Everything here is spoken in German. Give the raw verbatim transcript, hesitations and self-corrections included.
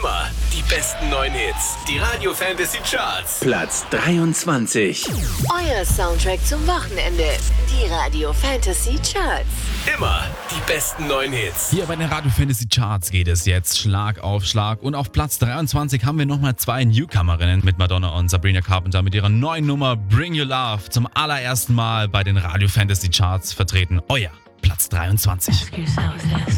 Immer die besten neuen Hits. Die Radio Fantasy Charts. Platz dreiundzwanzig. Euer Soundtrack zum Wochenende. Die Radio Fantasy Charts. Immer die besten neuen Hits. Hier bei den Radio Fantasy Charts geht es jetzt Schlag auf Schlag. Und auf Platz dreiundzwanzig haben wir nochmal zwei Newcomerinnen mit Madonna und Sabrina Carpenter mit ihrer neuen Nummer Bring Your Love zum allerersten Mal bei den Radio Fantasy Charts vertreten. Euer Platz dreiundzwanzig.